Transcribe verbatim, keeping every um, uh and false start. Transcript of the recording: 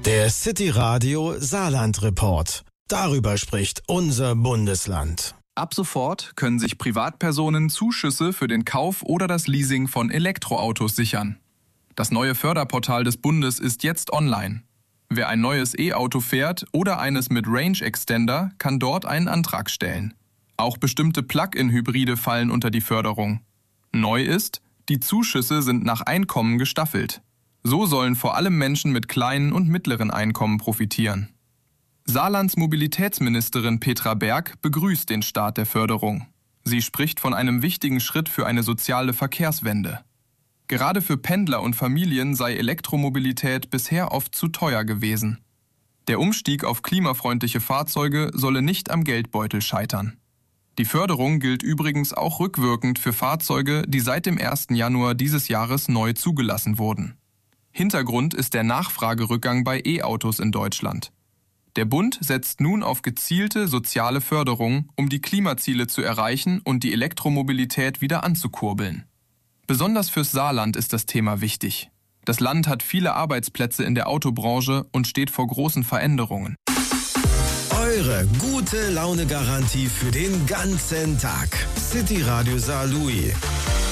Der City Radio Saarland Report. Darüber spricht unser Bundesland. Ab sofort können sich Privatpersonen Zuschüsse für den Kauf oder das Leasing von Elektroautos sichern. Das neue Förderportal des Bundes ist jetzt online. Wer ein neues E-Auto fährt oder eines mit Range Extender, kann dort einen Antrag stellen. Auch bestimmte Plug-in-Hybride fallen unter die Förderung. Neu ist, die Zuschüsse sind nach Einkommen gestaffelt. So sollen vor allem Menschen mit kleinen und mittleren Einkommen profitieren. Saarlands Mobilitätsministerin Petra Berg begrüßt den Start der Förderung. Sie spricht von einem wichtigen Schritt für eine soziale Verkehrswende. Gerade für Pendler und Familien sei Elektromobilität bisher oft zu teuer gewesen. Der Umstieg auf klimafreundliche Fahrzeuge solle nicht am Geldbeutel scheitern. Die Förderung gilt übrigens auch rückwirkend für Fahrzeuge, die seit dem ersten Januar dieses Jahres neu zugelassen wurden. Hintergrund ist der Nachfragerückgang bei E-Autos in Deutschland. Der Bund setzt nun auf gezielte soziale Förderung, um die Klimaziele zu erreichen und die Elektromobilität wieder anzukurbeln. Besonders fürs Saarland ist das Thema wichtig. Das Land hat viele Arbeitsplätze in der Autobranche und steht vor großen Veränderungen. Eure gute Laune-Garantie für den ganzen Tag. City Radio Saarlouis.